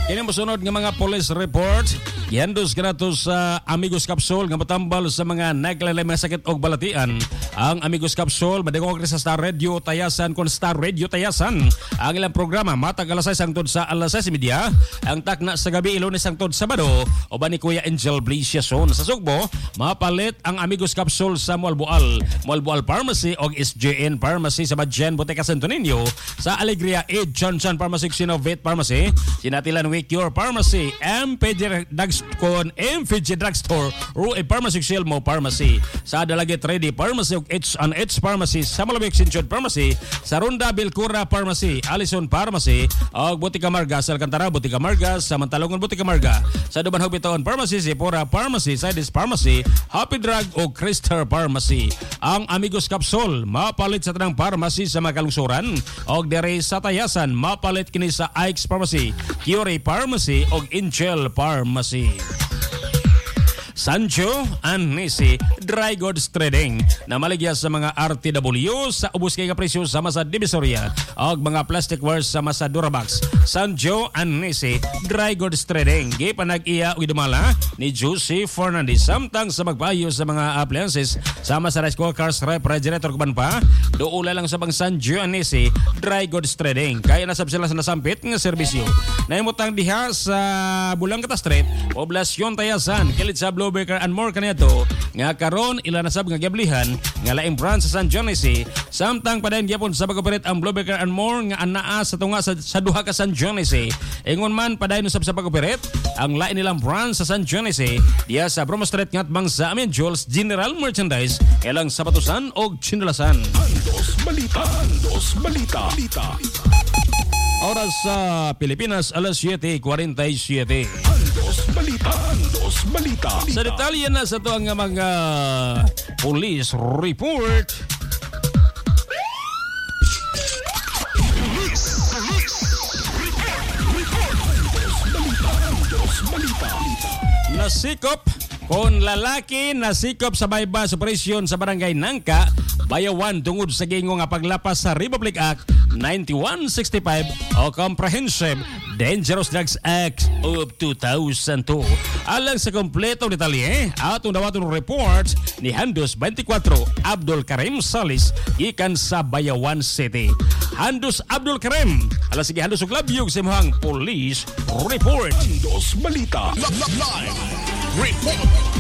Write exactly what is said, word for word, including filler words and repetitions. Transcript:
Kini mosunod nga mga police report gihandos kanato sa Amigos Capsule nga matambal sa mga naglalaylaay mga sakit og balatian. Ang Amigos Capsule madungog sa Star Radio Tayasan kon Star Radio Tayasan. Ang ilang programa matag alas sais hangtod sa alas sais media, ang takna sa gabi Lunes hangtod Sabado uban ni Kuya Angel Blasiason. Sa Sugbo mapalit ang Amigos Capsule sa Mualboal, Mualboal Pharmacy og S J N Pharmacy sa Badjan Boteca Santo Niño, sa Alegria Ed Johnson Pharmacy, Sinovate Pharmacy, Sinatilan Cure Pharmacy, M P G Drugstore, M P G Drugstore, Rue Pharmacy, Silmo Pharmacy, sa Dalagit Ready Pharmacy ug H and H Pharmacy, sa Malabik Sinchod Pharmacy, sa Ronda Bilcura Pharmacy, Alison Pharmacy, ug Botica Marga sa Alcantara, Botica Marga sa Mantalongon, Botica Marga, sa Duban Hobbiton Pharmacy, Sipora Pharmacy, Sidis Pharmacy, Happy Drug ug Krister Pharmacy. Ang Amigos Capsule mapalit sa tanang pharmacy sa mga kalungsuran ug dere sa Tayasan mapalit kini sa Ike's Pharmacy, Curie Pharmacy og Angel Pharmacy. Sancho and Nisi Dry Goods Trading na maligya sa mga R T W sa ubos kay nga presyo sa masa Divisoria og mga plasticware sa masa Durabox. Sancho and Nisi Dry Goods Trading gipanag-iya og dumala ni Josie Fernandez samtang sa magpayo sa mga appliances sa masa rice cookers, refrigerator kuban pa duula lang sa bang Sancho and Nisi Dry Goods Trading kaya nasab sila sa nasampit nga serbisyo. Nahimutang diha sa Bulangkata Street, Poblasyon Tayasan, kilit sa Blue Baker and more kaniadto nga karon ila nasab nga giablihan nga laing branch sa San Dionisio samtang padayon gyapon sa pag-operate ang Blue Baker and more nga anaa sa tunga sa, sa duha ka San Dionisio. Ingon man padayon usab sa pag-operate ang lain nilang branch sa San Dionisio diya sa Bromo Street nga atbang sa Amin Jules General Merchandise ilang sapatusan og tsinulasan. Andos Balita, Andos Balita. Balita. Oras sa Pilipinas, alas siyete forty-seven. Andos Balita, Andos Balita. Sa detalye na sa ito ang mga police report. Police, police, report, report. Andos Balita, Andos Balita. Nasikop kon lalaki nasikop sa bypass operation sa barangay Nangka, Bayawan tungod sa gingo nga paglapas sa Republic Act ninety-one sixty-five o Comprehensive Dangerous Drugs Act of two thousand two. Alang sa kompletong detalye, atong dawatong report ni Handos twenty-four Abdul Karim Salis gikan sa Bayawan City. Handos Abdul Karim, alas sige Handos ug labyog sa imong police report. Andos Balita. Live report.